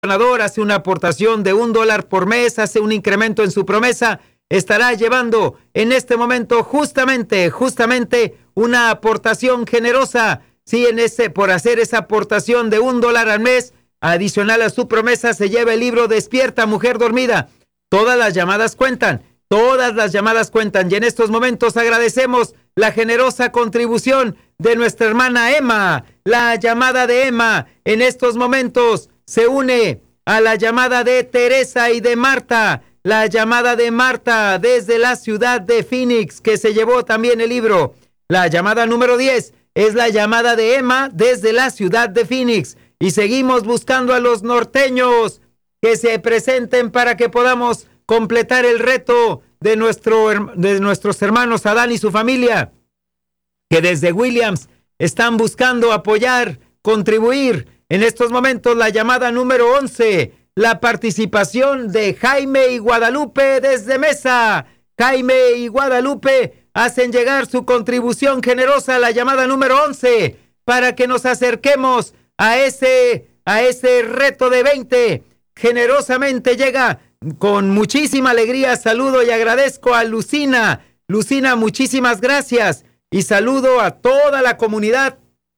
donador hace una aportación de $1 por mes, hace un incremento en su promesa, estará llevando en este momento justamente una aportación generosa. Sí, por hacer esa aportación de $1 al mes, adicional a su promesa, se lleva el libro Despierta, Mujer Dormida. Todas las llamadas cuentan, y en estos momentos agradecemos la generosa contribución de nuestra hermana Emma. La llamada de Emma en estos momentos se une a la llamada de Teresa y de Marta. La llamada de Marta desde la ciudad de Phoenix, que se llevó también el libro. La llamada número 10 es la llamada de Emma desde la ciudad de Phoenix. Y seguimos buscando a los norteños que se presenten para que podamos completar el reto de nuestros hermanos Adán y su familia, que desde Williams están buscando apoyar, contribuir. En estos momentos la llamada número 11, la participación de Jaime y Guadalupe desde Mesa. Jaime y Guadalupe hacen llegar su contribución generosa a la llamada número 11 para que nos acerquemos a ese reto de 20. Generosamente llega con muchísima alegría. Saludo y agradezco a Lucina. Lucina, muchísimas gracias. Y saludo a toda la comunidad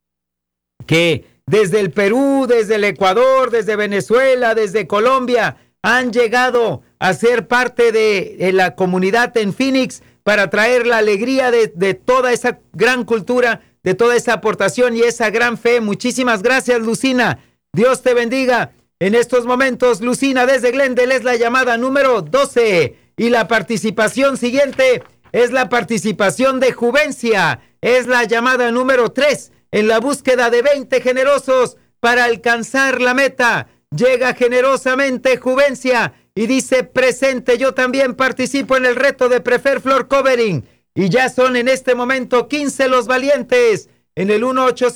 que desde el Perú, desde el Ecuador, desde Venezuela, desde Colombia, han llegado a ser parte de la comunidad en Phoenix para traer la alegría de toda esa gran cultura, de toda esa aportación y esa gran fe. Muchísimas gracias, Lucina. Dios te bendiga. En estos momentos, Lucina desde Glendale es la llamada número 12. Y la participación siguiente es la participación de Juvencia. Es la llamada número 3 en la búsqueda de 20 generosos para alcanzar la meta. Llega generosamente Juvencia y dice: presente, yo también participo en el reto de Prefer Floor Covering. Y ya son en este momento 15 los valientes en el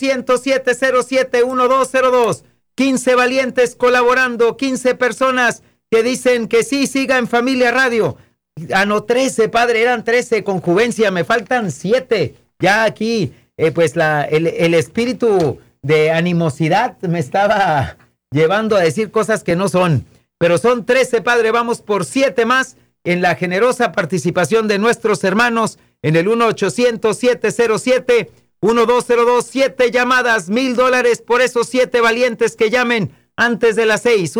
1-800-707-1202. 15 valientes colaborando, 15 personas que dicen que sí, siga en Familia Radio. No, 13, padre, eran 13 con Juvencia, me faltan 7. Ya aquí, pues el espíritu de animosidad me estaba llevando a decir cosas que no son. Pero son 13, padre, vamos por 7 más en la generosa participación de nuestros hermanos en el 1-800-707-1202. 7 llamadas, $1,000 por esos 7 valientes que llamen antes de las 6.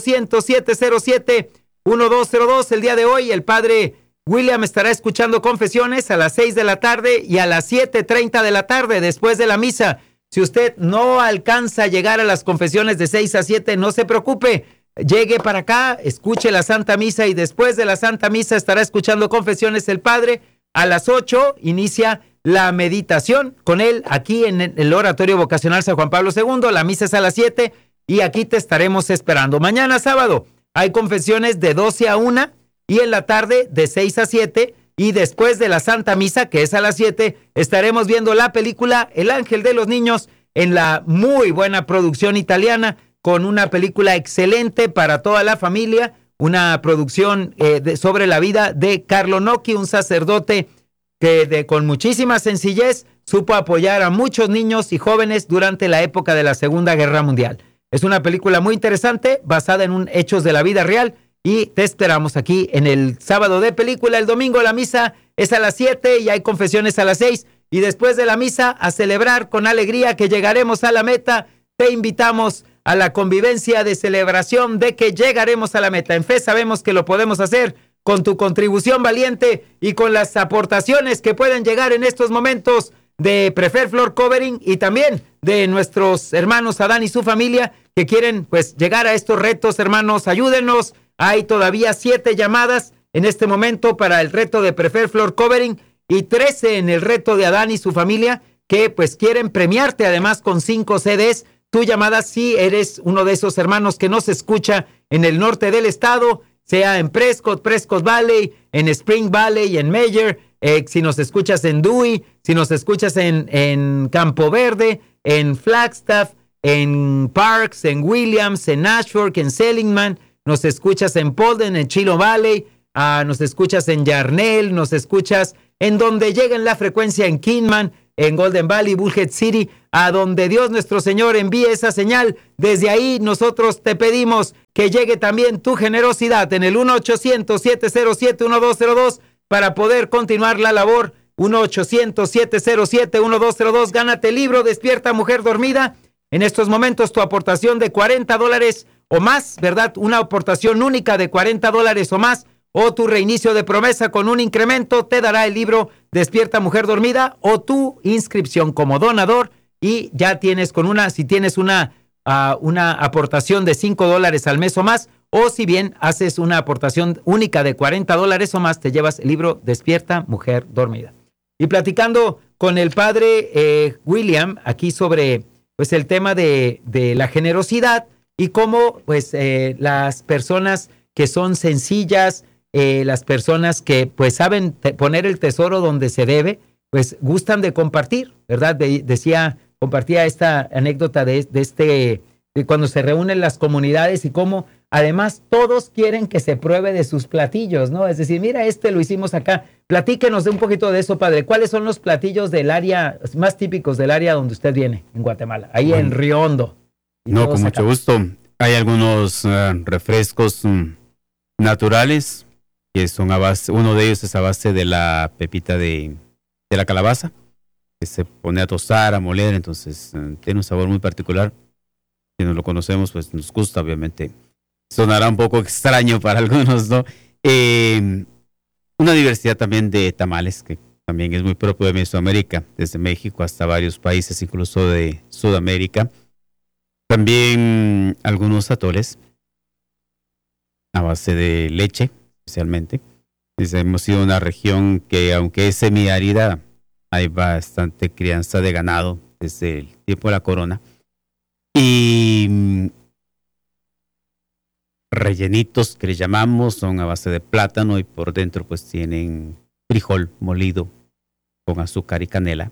1-800-707-1202. El día de hoy el padre William estará escuchando confesiones a las 6 de la tarde y a las 7:30 de la tarde después de la misa. Si usted no alcanza a llegar a las confesiones de 6 a 7, no se preocupe. Llegue para acá, escuche la Santa Misa y después de la Santa Misa estará escuchando confesiones el padre. A las 8 inicia la meditación con él aquí en el Oratorio Vocacional San Juan Pablo II. La misa es a las 7 y aquí te estaremos esperando. Mañana sábado hay confesiones de 12 a 1 y en la tarde de 6 a 7. Y después de la Santa Misa, que es a las 7, estaremos viendo la película El Ángel de los Niños en la muy buena producción italiana, con una película excelente para toda la familia, una producción sobre la vida de Carlo Nocchi, un sacerdote que con muchísima sencillez supo apoyar a muchos niños y jóvenes durante la época de la Segunda Guerra Mundial. Es una película muy interesante, basada en hechos de la vida real, y te esperamos aquí en el sábado de película. El domingo la misa es a las 7 y hay confesiones a las 6, y después de la misa a celebrar con alegría que llegaremos a la meta. Te invitamos a la convivencia de celebración de que llegaremos a la meta. En fe sabemos que lo podemos hacer con tu contribución valiente y con las aportaciones que pueden llegar en estos momentos de Prefer Floor Covering y también de nuestros hermanos Adán y su familia que quieren pues llegar a estos retos. Hermanos, ayúdenos. Hay todavía 7 llamadas en este momento para el reto de Prefer Floor Covering y 13 en el reto de Adán y su familia que pues quieren premiarte además con 5 CDs. Tu llamada si eres uno de esos hermanos que nos escucha en el norte del estado, sea en Prescott Valley, en Spring Valley, en Meyer, si nos escuchas en Dewey, si nos escuchas en Campo Verde, en Flagstaff, en Parks, en Williams, en Ashford, en Seligman, nos escuchas en Polden, en Chilo Valley, nos escuchas en Yarnell, nos escuchas en donde llega en la frecuencia en Kingman, en Golden Valley, Bullhead City. a donde Dios nuestro Señor envíe esa señal. Desde ahí nosotros te pedimos que llegue también tu generosidad en el 1-800-707-1202 para poder continuar la labor. 1-800-707-1202. Gánate el libro Despierta Mujer Dormida. En estos momentos tu aportación de $40 o más, ¿verdad? Una aportación única de $40 o más, o tu reinicio de promesa con un incremento te dará el libro Despierta Mujer Dormida, o tu inscripción como donador, y ya tienes si tienes una aportación de $5 al mes o más, o si bien haces una aportación única de $40 o más, te llevas el libro Despierta Mujer Dormida. Y platicando con el padre William aquí sobre pues el tema de la generosidad y cómo pues las personas que son sencillas, las personas que pues saben poner el tesoro donde se debe, pues gustan de compartir, ¿verdad? Compartía esta anécdota de cuando se reúnen las comunidades y cómo además todos quieren que se pruebe de sus platillos, ¿no? Es decir, mira, lo hicimos acá. Platíquenos de un poquito de eso, padre. ¿Cuáles son los platillos del área, más típicos del área donde usted viene, en Guatemala? Ahí en Río Hondo. No, con mucho gusto. Hay algunos refrescos naturales que son a base, uno de ellos es a base de la pepita de la calabaza, que se pone a tostar, a moler, entonces tiene un sabor muy particular. Si no lo conocemos, pues nos gusta, obviamente. Sonará un poco extraño para algunos, ¿no? Una diversidad también de tamales, que también es muy propio de Mesoamérica, desde México hasta varios países, incluso de Sudamérica. También algunos atoles a base de leche, especialmente. Hemos sido una región que, aunque es semiárida, hay bastante crianza de ganado desde el tiempo de la corona. Y rellenitos que le llamamos son a base de plátano y por dentro pues tienen frijol molido con azúcar y canela.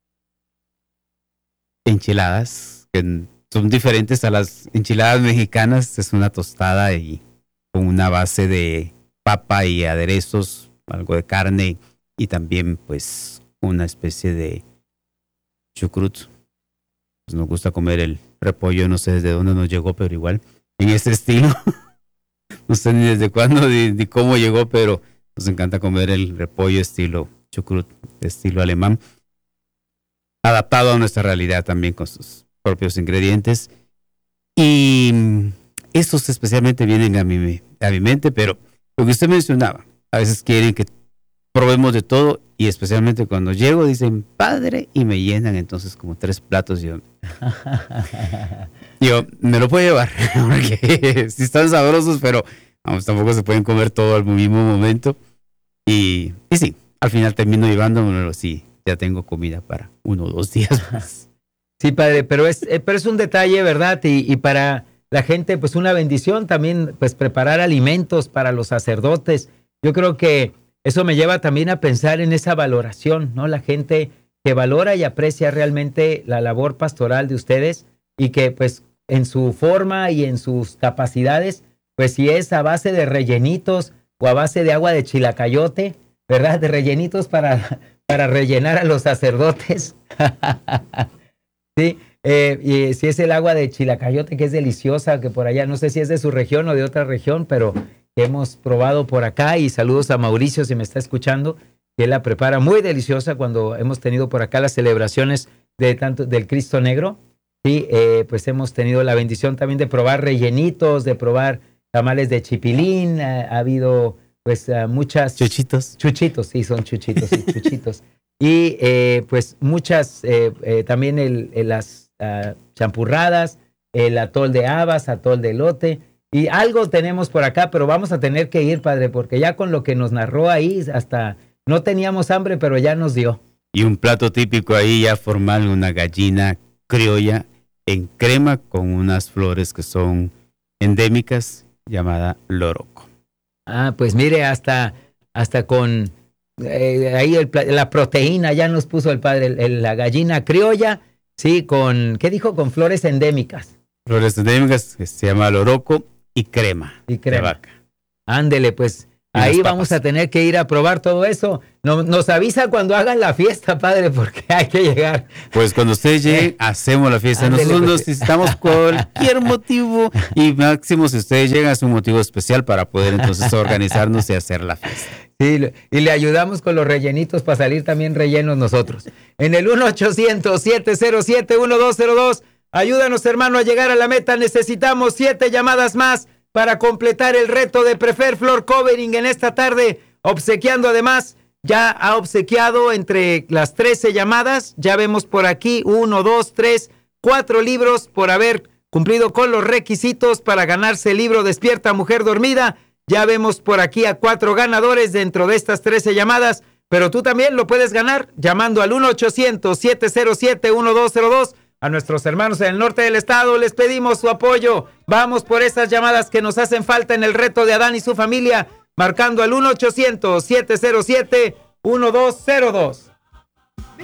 Enchiladas que son diferentes a las enchiladas mexicanas, es una tostada y con una base de papa y aderezos, algo de carne y también pues una especie de chucrut. Pues nos gusta comer el repollo, no sé desde dónde nos llegó, pero igual en ese estilo. No sé ni desde cuándo ni cómo llegó, pero nos encanta comer el repollo estilo chucrut, estilo alemán, adaptado a nuestra realidad también con sus propios ingredientes. Y estos especialmente vienen a mi mente, pero lo que usted mencionaba, a veces quieren que probemos de todo y especialmente cuando llego dicen padre y me llenan entonces como 3 platos. Yo me lo puedo llevar porque sí están sabrosos, pero vamos, tampoco se pueden comer todo al mismo momento y sí, al final termino llevándomelo, sí, ya tengo comida para 1 o 2 días más. Sí, padre, pero es un detalle, ¿verdad? Y para la gente, pues una bendición también, pues preparar alimentos para los sacerdotes. Yo creo que eso me lleva también a pensar en esa valoración, ¿no? La gente que valora y aprecia realmente la labor pastoral de ustedes y que pues en su forma y en sus capacidades, pues si es a base de rellenitos o a base de agua de chilacayote, ¿verdad? De rellenitos para rellenar a los sacerdotes. Sí, y si es el agua de chilacayote, que es deliciosa, que por allá, no sé si es de su región o de otra región, pero que hemos probado por acá, y saludos a Mauricio si me está escuchando, que él la prepara muy deliciosa cuando hemos tenido por acá las celebraciones del Cristo Negro. Sí, pues hemos tenido la bendición también de probar rellenitos, de probar tamales de chipilín, ha habido pues muchas... Chuchitos. Chuchitos, sí, son chuchitos, sí, chuchitos. Y pues muchas, también las champurradas, el atol de habas, atol de elote, y algo tenemos por acá, pero vamos a tener que ir, padre, porque ya con lo que nos narró ahí, hasta no teníamos hambre, pero ya nos dio. Y un plato típico ahí ya formal, una gallina criolla en crema con unas flores que son endémicas, llamada loroco. Ah, pues mire, hasta con... ahí la proteína ya nos puso el padre, la gallina criolla, sí, ¿qué dijo? Con flores endémicas. Flores endémicas, que se llama loroco y crema. Y crema. De vaca. Ándele, pues ahí vamos a tener que ir a probar todo eso. Nos avisa cuando hagan la fiesta, padre, porque hay que llegar. Pues cuando ustedes lleguen, hacemos la fiesta. Ándele, Nosotros pues. necesitamos cualquier motivo y máximo si ustedes llegan es un motivo especial para poder entonces organizarnos y hacer la fiesta. Sí, y le ayudamos con los rellenitos para salir también rellenos nosotros. En el 1-800-707-1202, ayúdanos, hermano, a llegar a la meta. Necesitamos 7 llamadas más para completar el reto de Prefer Floor Covering en esta tarde, obsequiando además. Ya ha obsequiado entre las 13 llamadas, ya vemos por aquí 1, 2, 3, 4 libros por haber cumplido con los requisitos para ganarse el libro Despierta Mujer Dormida. Ya vemos por aquí a 4 ganadores dentro de estas 13 llamadas, pero tú también lo puedes ganar llamando al 1-800-707-1202. A nuestros hermanos en el norte del estado les pedimos su apoyo. Vamos por esas llamadas que nos hacen falta en el reto de Adán y su familia, marcando al 1-800-707-1202.